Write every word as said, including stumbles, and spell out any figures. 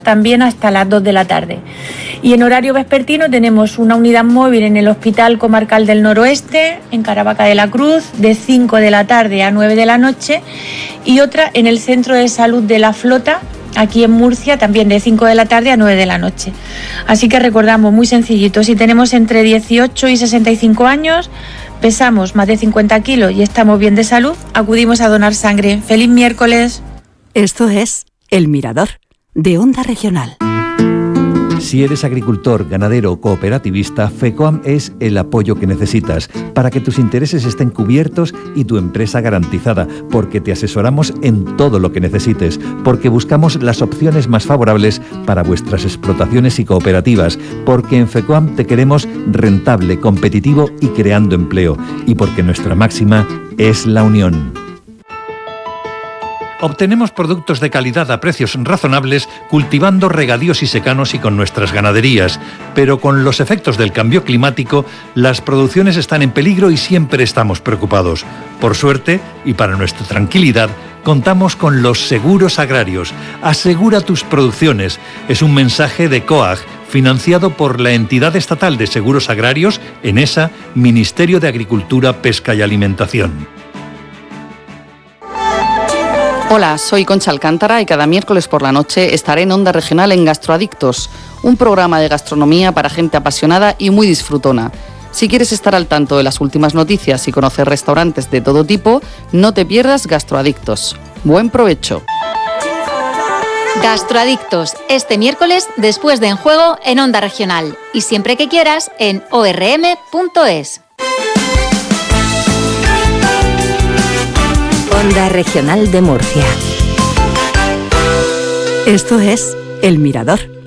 también hasta las dos de la tarde. Y en horario vespertino tenemos una unidad móvil en el Hospital Comarcal del Noroeste, en Caravaca de la Cruz, de cinco de la tarde a nueve de la noche, y otra en el Centro de Salud de La Flota, aquí en Murcia, también de cinco de la tarde a nueve de la noche. Así que recordamos, muy sencillito, si tenemos entre dieciocho y sesenta y cinco años, pesamos más de cincuenta kilos y estamos bien de salud, acudimos a donar sangre. ¡Feliz miércoles! Esto es El Mirador, de Onda Regional. Si eres agricultor, ganadero o cooperativista, FECOAM es el apoyo que necesitas para que tus intereses estén cubiertos y tu empresa garantizada, porque te asesoramos en todo lo que necesites, porque buscamos las opciones más favorables para vuestras explotaciones y cooperativas, porque en FECOAM te queremos rentable, competitivo y creando empleo, y porque nuestra máxima es la unión. Obtenemos productos de calidad a precios razonables cultivando regadíos y secanos y con nuestras ganaderías, pero con los efectos del cambio climático las producciones están en peligro y siempre estamos preocupados. Por suerte, y para nuestra tranquilidad, contamos con los seguros agrarios. Asegura tus producciones. Es un mensaje de COAG, financiado por la entidad estatal de seguros agrarios, ENESA, Ministerio de Agricultura, Pesca y Alimentación. Hola, soy Concha Alcántara y cada miércoles por la noche estaré en Onda Regional en Gastroadictos, un programa de gastronomía para gente apasionada y muy disfrutona. Si quieres estar al tanto de las últimas noticias y conocer restaurantes de todo tipo, no te pierdas Gastroadictos. ¡Buen provecho! Gastroadictos, este miércoles después de En Juego en Onda Regional y siempre que quieras en o erre eme punto es. Onda Regional de Murcia. Esto es El Mirador.